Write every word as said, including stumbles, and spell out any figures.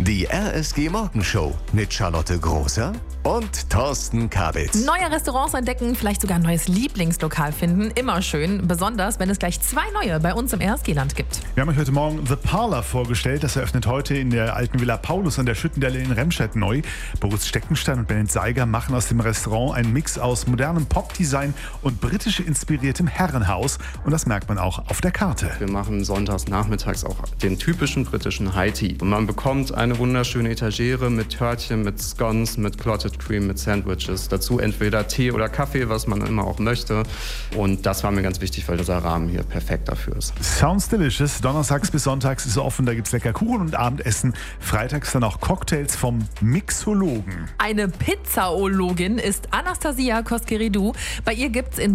Die R S G Morgenshow mit Charlotte Großer und Thorsten Kabitz. Neue Restaurants entdecken, vielleicht sogar ein neues Lieblingslokal finden. Immer schön, besonders wenn es gleich zwei neue bei uns im R S G-Land gibt. Wir haben euch heute Morgen The Parlour vorgestellt. Das eröffnet heute in der alten Villa Paulus an der Schüttendelle in Remscheid neu. Boris Steckenstein und Bennett Seiger machen aus dem Restaurant einen Mix aus modernem Pop-Design und britisch inspiriertem Herrenhaus. Und das merkt man auch auf der Karte. Wir machen sonntags nachmittags auch den typischen britischen High Tea. Und man bekommt eine wunderschöne Etagere mit Törtchen, mit Scones, mit Clotted Cream, mit Sandwiches. Dazu entweder Tee oder Kaffee, was man immer auch möchte. Und das war mir ganz wichtig, weil dieser Rahmen hier perfekt dafür ist. Sounds delicious. Donnerstags bis sonntags ist offen. Da gibt es lecker Kuchen und Abendessen. Freitags dann auch Cocktails vom Mixologen. Eine Pizzaologin ist Anastasia Koskeridou. Bei ihr gibt's in